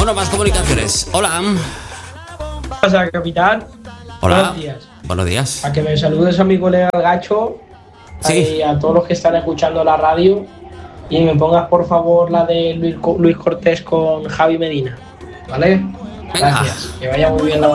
Bueno, más comunicaciones. Hola. ¿Qué pasa, capitán? Hola. Buenos días. Buenos días. A que me saludes a mi colega el Gacho, Sí. y a todos los que están escuchando la radio, y me pongas por favor la de Luis Cortés con Javi Medina, ¿vale? Venga. Gracias. Que vaya muy bien la